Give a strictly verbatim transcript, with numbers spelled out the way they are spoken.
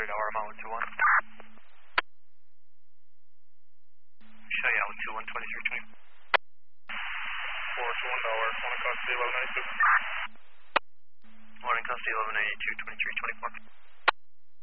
Roger, tower, I'm out with two one. Show you out with two one, twenty-three twenty. four two one tower, one in custody, eleven ninety-two. one in custody, eleven ninety-two, twenty-three twenty-four.